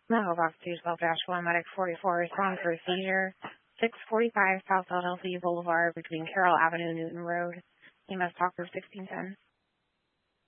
No, box 212-1, medic 44, respond for a seizure. 645 South Philadelphia Boulevard between Carroll Avenue and Newton Road. EMS talk for 1610.